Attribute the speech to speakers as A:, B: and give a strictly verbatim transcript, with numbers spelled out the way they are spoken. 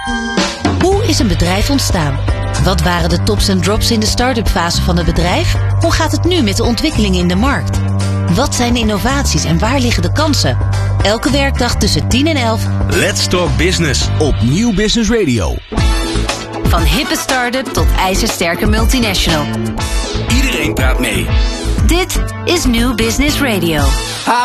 A: Hoe is een bedrijf ontstaan? Wat waren de tops en drops in de start-up fase van het bedrijf? Hoe gaat het nu met de ontwikkelingen in de markt? Wat zijn de innovaties en waar liggen de kansen? Elke werkdag tussen tien en elf.
B: Let's Talk Business op Nieuw Business Radio.
A: Van hippe start-up tot ijzersterke multinational.
B: Iedereen praat mee.
A: Dit is New Business Radio.